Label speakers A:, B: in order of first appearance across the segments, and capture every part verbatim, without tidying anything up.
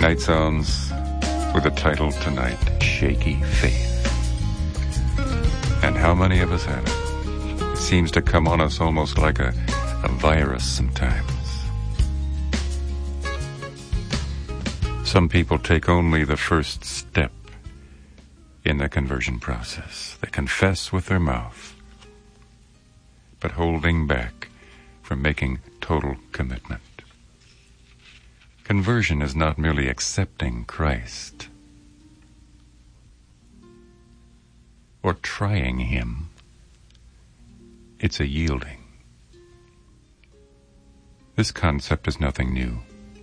A: Night Sounds with the title tonight, Shaky Faith. And how many of us have it? It seems to come on us almost like a, a virus sometimes. Some people take only the first step in the conversion process. They confess with their mouth, but holding back from making total commitment. Conversion is not merely accepting Christ or trying Him. It's a yielding. This concept is nothing new.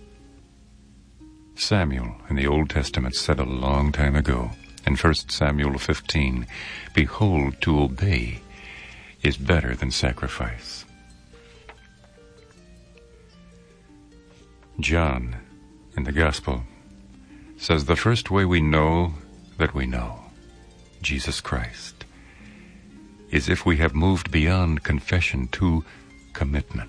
A: Samuel in the Old Testament said a long time ago in First Samuel fifteen, "Behold, to obey is better than sacrifice." John in the Gospel says the first way we know that we know Jesus Christ is if we have moved beyond confession to commitment.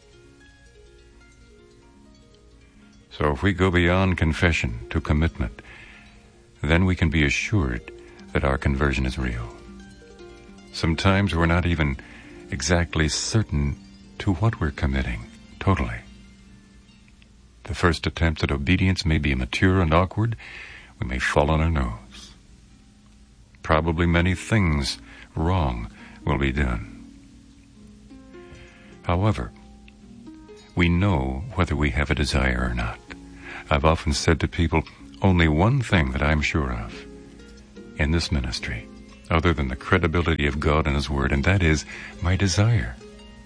A: So if we go beyond confession to commitment, then we can be assured that our conversion is real. Sometimes we're not even exactly certain to what we're committing, totally. The first attempt at obedience may be immature and awkward. We may fall on our nose. Probably many things wrong will be done. However, we know whether we have a desire or not. I've often said to people, only one thing that I'm sure of in this ministry, other than the credibility of God and His Word, and that is my desire.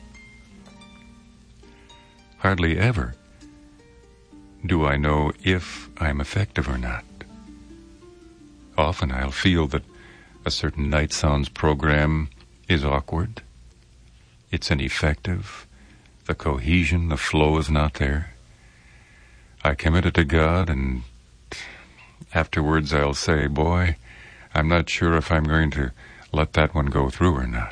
A: Hardly ever do I know if I'm effective or not. Often I'll feel that a certain Night Sounds program is awkward, it's ineffective, the cohesion, the flow is not there. I commit it to God, and afterwards I'll say, boy, I'm not sure if I'm going to let that one go through or not.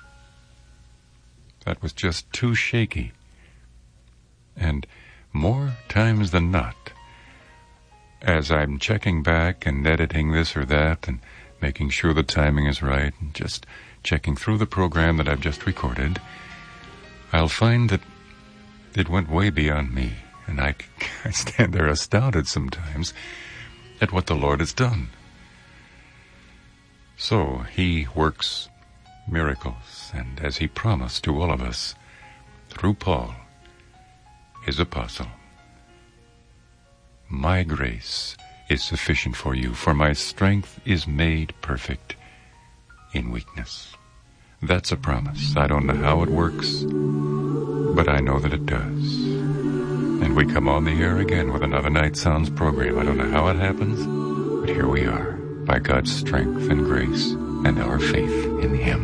A: That was just too shaky. And more times than not, as I'm checking back and editing this or that and making sure the timing is right and just checking through the program that I've just recorded, I'll find that it went way beyond me, and I, I stand there astounded sometimes at what the Lord has done. So He works miracles, and as He promised to all of us through Paul, His apostle, my grace is sufficient for you, for my strength is made perfect in weakness. That's a promise. I don't know how it works, but I know that it does. And we come on the air again with another Night Sounds program. I don't know how it happens, but here we are, by God's strength and grace and our faith in Him.